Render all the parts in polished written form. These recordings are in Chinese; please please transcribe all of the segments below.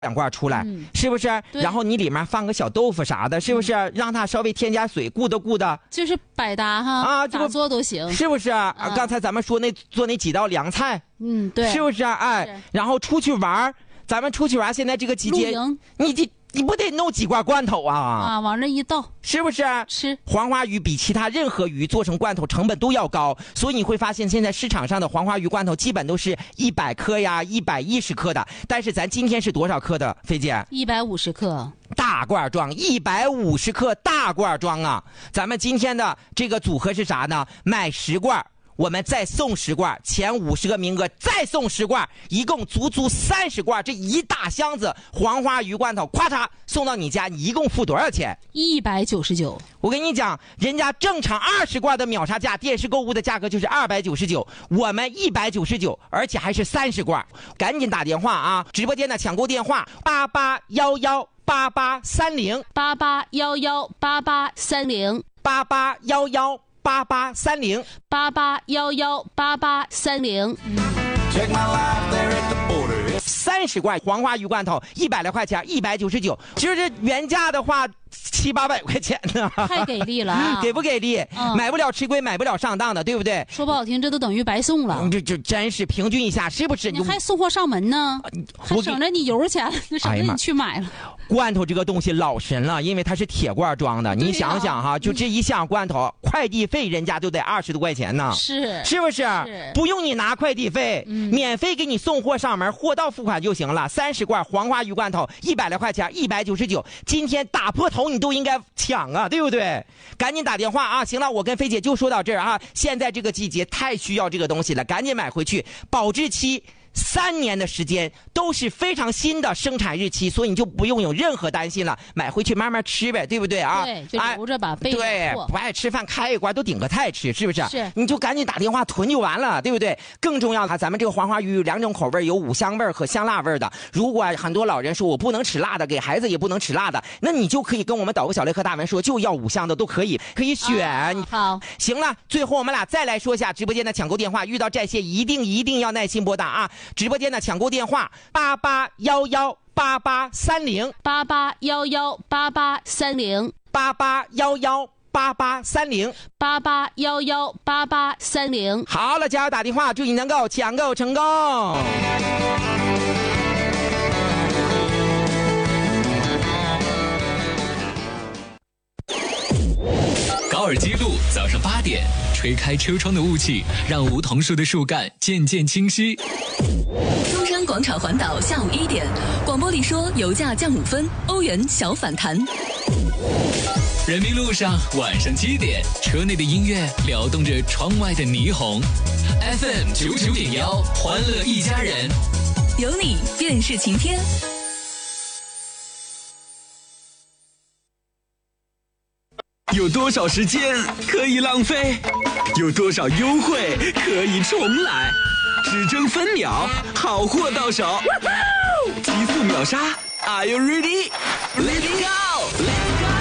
2罐出来，是不是？然后你里面放个小豆腐啥的，是不是？让它稍微添加水，顾的， 就是百搭哈啊，咋做都行， 是不是？刚才咱们说做那几道凉菜， 对， 是不是？哎，然后出去玩，咱们出去玩，现在这个季节，你不得弄几罐罐头啊？ 往那一倒， 是不是？ 吃黄花鱼比其他任何鱼做成罐头成本都要高，所以你会发现现在市场上的黄花鱼罐头基本都是100克呀、110克的。但是咱今天是多少克的，菲姐 ？150克。 大罐装，150克大罐装啊！咱们今天的这个组合是啥呢？买10罐。我们再送10罐，前50个名额再送10罐，一共足30罐，这一大箱子黄花鱼罐头，咵嚓送到你家，你一共付多少钱 ？199。 我跟你讲，人家正常20罐的秒杀价，电视购物的价格就是299，我们199，而且还是30罐，赶紧打电话啊！直播间的抢购电话88118830，88118830，88118830，88118830。30罐黄花鱼罐头，100来块钱，199，就是原价的话700-800块钱呢， 太给力了啊！ 给不给力？买不了吃亏，买不了上当的，对不对？ 说不好听，这都等于白送了。 这真是平均一下，是不是？ 你还送货上门呢，还省着你油钱，省着你去买了。 罐头这个东西老神了，因为它是铁罐装的，你想想哈，就这一箱罐头，快递费人家都得20多块钱呢，是不是？不用你拿快递费，免费给你送货上门，货到付款就行了。30罐黄花鱼罐头100来块钱，199，今天打破头你都应该抢啊，对不对？赶紧打电话啊！行了，我跟菲姐就说到这儿啊，现在这个季节太需要这个东西了，赶紧买回去，保质期3年的时间，都是非常新的生产日期，所以你就不用有任何担心了，买回去慢慢吃呗，对不对啊？ 对，就留着吧，备对，不爱吃饭开一罐都顶个菜吃，是不是？ 是， 你就赶紧打电话囤就完了，对不对？更重要的，咱们这个黄花鱼有2种口味，有5香味和香辣味的。如果很多老人说我不能吃辣的，给孩子也不能吃辣的，那你就可以跟我们导购小雷和大文说，就要5香的都可以选。 好， 行了，最后我们俩再来说一下直播间的抢购电话，遇到这些一定要耐心拨打啊！直播间的抢购电话88118830，88118830，88118830。好了，加油打电话，祝你能够抢购成功。 高尔基路早上8点，吹开车窗的雾气，让梧桐树的树干渐渐清晰。 中山广场环岛下午1点，广播里说油价降5分，欧元小反弹。 人民路上晚上7点，车内的音乐撩动着窗外的霓虹。FM 99.1，欢乐一家人， 有你便是晴天。 有多少时间可以浪费？有多少优惠可以重来？只争分秒，好货到手，极速秒杀 ！Are you ready? Let's go! Let's go!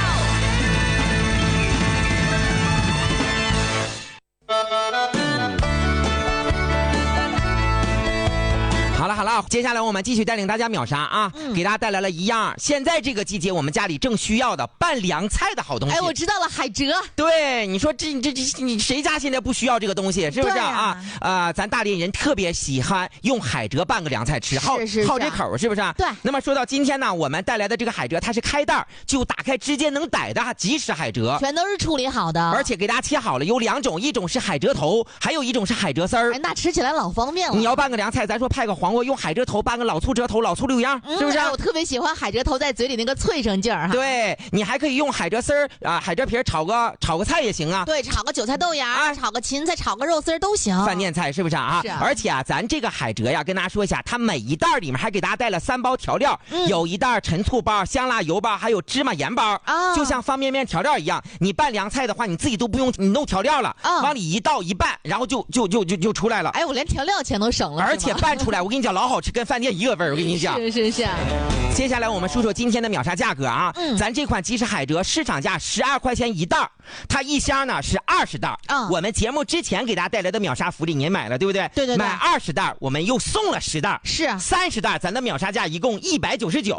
好了，接下来我们继续带领大家秒杀啊！给大家带来了一样现在这个季节我们家里正需要的拌凉菜的好东西。 哎，我知道了，海蜇。对， 你说你谁家现在不需要这个东西，是不是啊？咱大连人特别喜欢用海蜇拌个凉菜吃，好这口，是不是？ 对。 那么说到今天呢，我们带来的这个海蜇，它是开袋就打开直接能逮的即食海蜇， 全都是处理好的， 而且给大家切好了，有2种，一种是海蜇头，还有一种是海蜇丝儿。 那吃起来老方便了。 你要拌个凉菜，咱说派个黄瓜，用海蜇头拌个老醋折头、老醋溜秧，是不是？ 我特别喜欢海蜇头在嘴里那个脆生劲儿哈。 对，你还可以用海蜇丝儿海蜇皮炒个菜也行啊。 对，炒个韭菜豆芽，炒个芹菜，炒个肉丝都行。 饭店菜是不是啊？ 是啊。 而且咱这个海蜇呀，跟大家说一下，它每一袋里面还给大家带了3包调料，有一袋陈醋包、香辣油包，还有芝麻盐包，就像方便面调料一样。你拌凉菜的话，你自己都不用你弄调料了，往里一倒一拌，然后就出来了。 哎，我连调料钱都省了。 而且拌出来，我跟你讲， 老好吃，跟饭店一个味儿。我跟你讲， 是。 接下来我们说说今天的秒杀价格啊。咱这款鸡翅海蜇市场价12块钱一袋，它一箱呢是20袋。我们节目之前给大家带来的秒杀福利您买了对不对？ 对。 买20袋我们又送了10袋， 是 30袋，咱的秒杀价一共199。